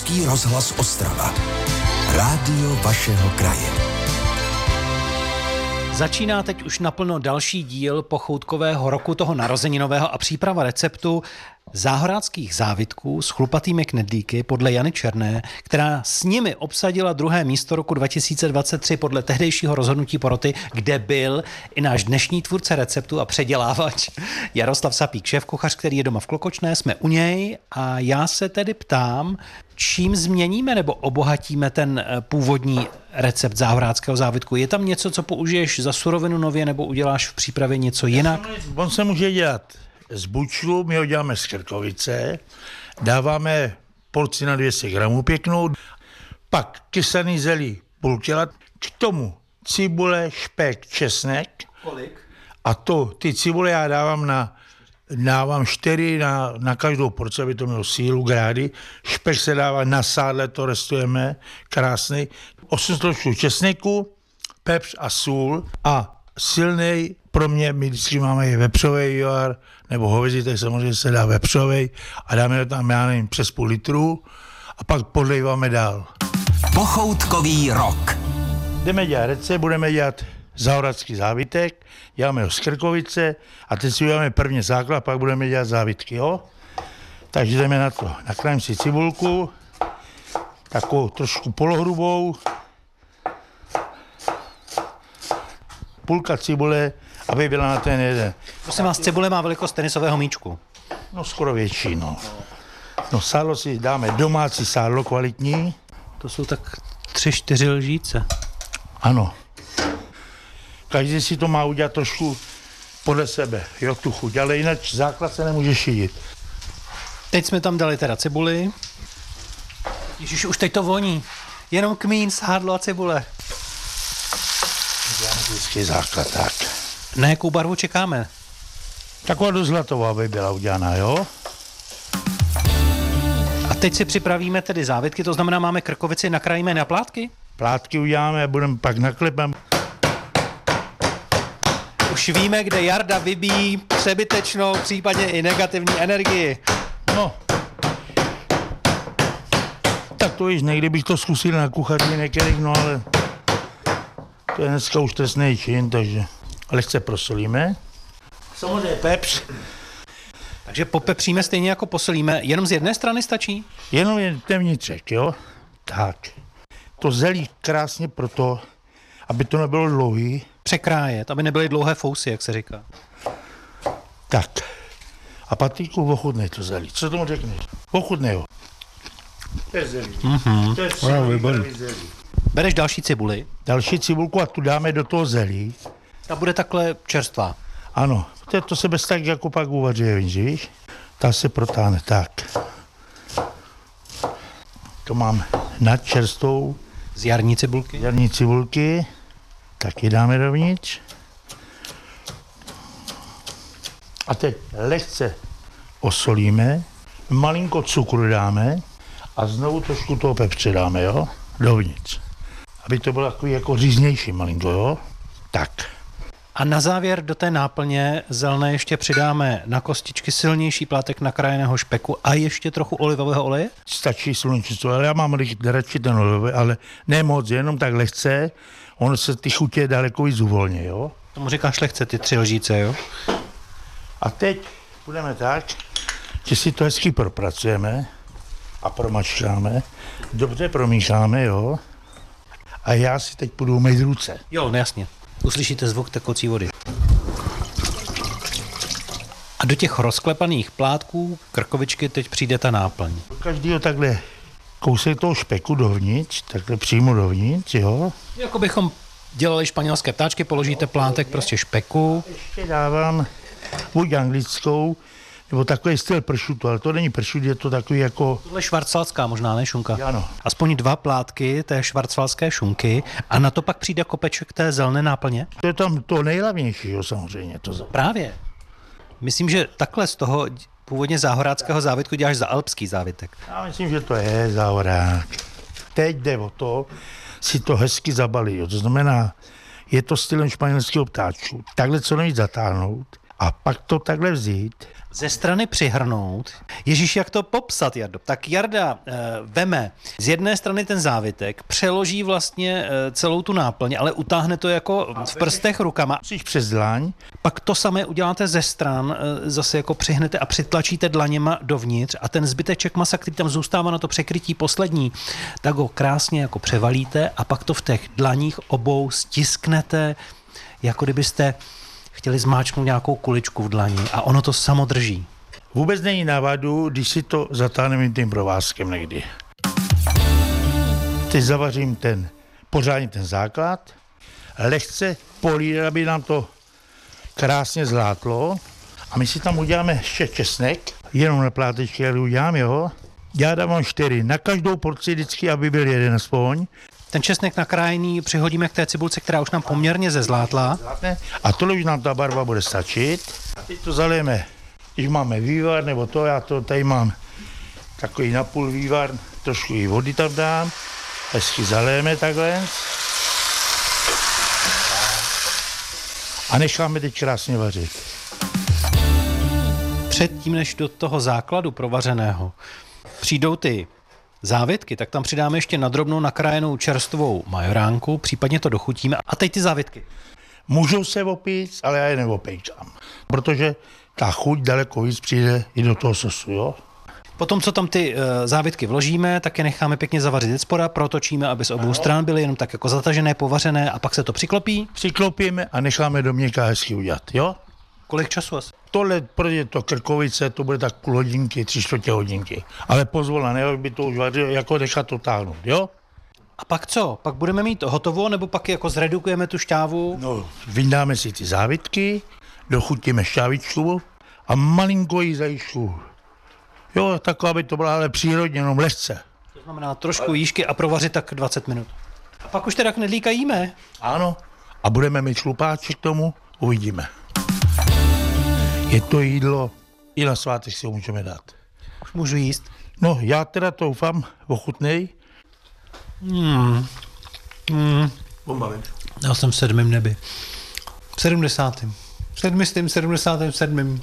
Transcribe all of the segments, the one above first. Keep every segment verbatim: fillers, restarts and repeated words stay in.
Český rozhlas Ostrava. Rádio vašeho kraje. Začíná teď už naplno další díl pochoutkového roku toho narozeninového a příprava receptu záhoráckých závitků s chlupatými knedlíky podle Jany Černé, která s nimi obsadila druhé místo roku dva tisíce dvacet tři podle tehdejšího rozhodnutí poroty, kde byl i náš dnešní tvůrce receptu a předělávač Jaroslav Sapík, šéfkuchař, který je doma v Klokočné, jsme u něj a já se tedy ptám, čím změníme nebo obohatíme ten původní recept záhoráckého závitku? Je tam něco, co použiješ za surovinu nově nebo uděláš v přípravě něco jinak? On se může dělat z bučlu, my ho děláme z krkovice, dáváme porci na dvě stě gramů pěknou, pak kysaný zelí půl kila, k tomu cibule, špek, česnek. Kolik? A to, ty cibule já dávám na dávám čtyři na, na každou porci, aby to mělo sílu, grády. Špek se dává na sádle, to restujeme, krásný. osm složků česneku, pepř a sůl a silnej, pro mě, my vždycky máme i vepřovej joar, nebo hovězí, tak samozřejmě se dá vepřovej a dáme tam, já nevím, přes půl litru a pak podlejváme dál. Pochoutkový rok. Jdeme dělat recept, budeme dělat záhoracký závitek, děláme ho z krkovice a teď si uděláme první základ, pak budeme dělat závitky, jo? Takže jdeme na to. Nakrájím si cibulku, takovou trošku polohrubou, půlka cibule, aby byla na ten jeden. Prosím vás, cibule má velikost tenisového míčku. No skoro větší, no. No sádlo si dáme domácí sádlo kvalitní. To jsou tak tři, čtyři lžíce. Ano. Každý si to má udělat trošku podle sebe, jo, tu chuť, ale jinak základ se nemůže šidit. Teď jsme tam dali teda cibuli. Ježiš, už teď to voní. Jenom kmín, sádlo a cibule. Děláme vždycky základ, tak. Na jakou barvu čekáme? Taková do zlatová by byla udělaná, jo? A teď si připravíme tedy závitky, to znamená, máme krkovici, nakrájíme na plátky? Plátky uděláme a budeme pak naklepem. Už víme, kde Jarda vybíjí přebytečnou, případně i negativní energii. No. Tak to již někdy bych to zkusil na kuchaři některých, no ale to je dneska už trestný čin, takže lehce prosolíme. Samozřejmě pepř. Takže popepříme stejně jako posolíme, jenom z jedné strany stačí? Jenom je ten vnitřek, jo? Tak. To zelí krásně proto, aby to nebylo dlouhý. Překrájet, aby nebyly dlouhé fousy, jak se říká. Tak. A Patriku, ochutnej to zelí. Co tomu řekneš? Ochutnej ho. To je zelí. Mm-hmm. To je zelí. Bereš další cibuli. Další cibulku a tu dáme do toho zelí. Ta bude takhle čerstvá. Ano. To, to se bez tak jako pak uvaří, víš? Ta se protáhne tak. To mám nad čerstvou. Z jarní cibulky. Jarní cibulky. Taky dáme dovnitř. A teď lehce osolíme, malinko cukru dáme a znovu trošku toho pepře dáme, jo, dovnitř. Aby to bylo takový jako říznější malinko, jo. Tak. A na závěr do té náplně zelené ještě přidáme na kostičky silnější plátek nakrájeného špeku a ještě trochu olivového oleje? Stačí slunečnictvo, ale já mám radši ten olivový, ale ne moc, jenom tak lehce. Ono se ty chutě daleko víc uvolně, jo. Tomu říkáš lehce, ty tři lžíce, jo? A teď budeme tak, že si to hezky propracujeme a promačkáme, dobře promícháme, jo. A já si teď půjdu umýt ruce. Jo, no jasně. Uslyšíte zvuk tekoucí vody. A do těch rozklepaných plátků krkovičky teď přijde ta náplň. Každýho takhle kousek toho špeku dovnitř, takhle přímo dovnitř, jo. Jako bychom dělali španělské ptáčky, položíte plátek prostě špeku. Ještě dávám buď anglickou, nebo takový styl pršutu, ale to není pršut, je to takový jako... Tohle švarcvalská možná, ne šunka? Ano. Aspoň dva plátky té švarcvalské šunky a na to pak přijde kopeček té zelené náplně? To je tam to nejhlavnější, jo, samozřejmě. To za... Právě. Myslím, že takhle z toho původně záhoráckého závitku děláš za alpský závitek. Já myslím, že to je záhorák. Teď jde o to, si to hezky zabalí, jo. To znamená, je to stylem španělského ptáčku. Takhle co nejvíc zatáhnout a pak to takhle vzít. Ze strany přihrnout. Ježíš, jak to popsat, Jardo? Tak Jarda e, veme z jedné strany ten závitek, přeloží vlastně e, celou tu náplň, ale utáhne to jako v prstech rukama. Musíš přes dlaň. Pak to samé uděláte ze stran, e, zase jako přihnete a přitlačíte dlaněma dovnitř a ten zbyteček masa, který tam zůstává na to překrytí poslední, tak ho krásně jako převalíte a pak to v těch dlaních obou stisknete, jako kdybyste chtěli zmáčknout nějakou kuličku v dlani a ono to samo drží. Vůbec není návadu, když si to zatáhneme tím provázkem někdy. Teď zavařím ten, pořádně ten základ, lehce polít, aby nám to krásně zlátlo a my si tam uděláme ještě česnek, jenom na plátečky, jak udělám, jo. Já dávám čtyři, na každou porci vždycky, aby byl jeden aspoň. Ten česnek nakrájený přihodíme k té cibulce, která už nám poměrně zezlátla. A tohle už nám ta barva bude stačit. A teď to zalijeme, když máme vývar, nebo to, já to tady mám takový napůl vývar, trošku i vody tam dám, hezky zalijeme takhle. A necháme teď krásně vařit. Předtím, než do toho základu provařeného přijdou ty závitky, tak tam přidáme ještě nadrobnou nakrájenou čerstvou majoránku, případně to dochutíme. A teď ty závitky. Můžou se opít, ale já je neopejčám, protože ta chuť daleko víc přijde i do toho sosu, jo. Potom, co tam ty e, závitky vložíme, tak je necháme pěkně zavařit ze spoda, protočíme, aby z obou stran byly jenom tak jako zatažené, povařené a pak se to přiklopí. Přiklopíme a necháme do měka hezky udělat, jo. Kolik času asi? Tohle, protože to krkovice, to bude tak půl hodinky, tři čtvrtě hodinky. Ale pozvola, ne, by to už vařilo, jako nechat to táhnout, jo? A pak co? Pak budeme mít hotovo, nebo pak jako zredukujeme tu šťávu? No, vyndáme si ty závitky, dochutíme šťávičku a malinko jí zajíčku. Jo, tak, aby to bylo ale přírodně, jenom lehce. To znamená trošku jížky a provařit tak dvacet minut. A pak už teda knedlíka jíme. Ano, a budeme mít šlupáček k tomu, uvidíme. Je to jídlo, i na svátek si ho můžeme dát. Už můžu jíst? No, já teda doufám, ochutnej. Hmm. Hmm. Pomalej. Já jsem v sedmém nebi. V sedmdesátém. V sedmistým, sedmdesátém sedmém.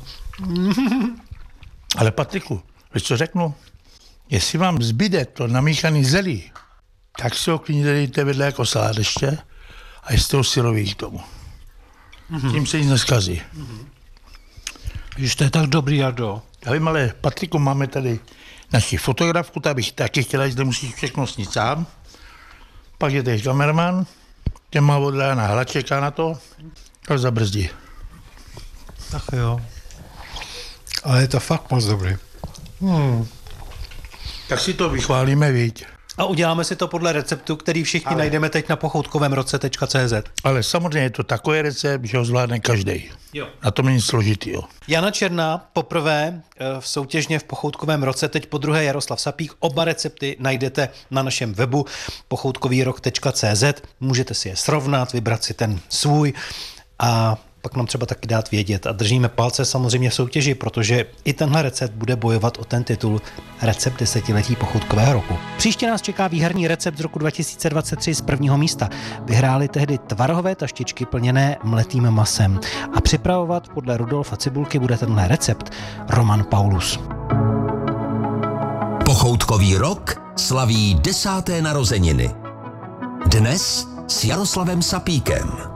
Ale Patriku, víš co řeknu? Jestli vám zbyde to namíchaný zelí, tak si ho klidně dejte vedle jako salát ještě a jste ho syrový k tomu. Mm-hmm. Tím se nic neskazí. Mm-hmm. Víš, to je tak dobrý, Jardo. Já vím, ale Patriku, máme tady naši fotografku, ta bych taky chtěla, že musíš všechno snít sám. Pak je tady kameraman, ten má oddána hlad, čeká na to, tak zabrzdí. Tak jo. Ale je to fakt moc dobrý. Hmm. Tak si to vychválíme, viď. A uděláme si to podle receptu, který všichni ale najdeme teď na pochoutkovém roce tečka cé zet. Ale samozřejmě je to takový recept, že ho zvládne každý. Jo. A to není složitý, jo. Jana Černá poprvé v soutěžně v pochoutkovém roce, teď po druhé Jaroslav Sapík. Oba recepty najdete na našem webu pochoutkový rok tečka cé zet. Můžete si je srovnat, vybrat si ten svůj a pak nám třeba taky dát vědět. A držíme palce samozřejmě v soutěži, protože i tenhle recept bude bojovat o ten titul Recept desetiletí pochoutkového roku. Příště nás čeká výherní recept z roku dva tisíce dvacet tři z prvního místa. Vyhráli tehdy tvarohové taštičky plněné mletým masem. A připravovat podle Rudolfa Cibulky bude tenhle recept Roman Paulus. Pochoutkový rok slaví desáté narozeniny. Dnes s Jaroslavem Sapíkem.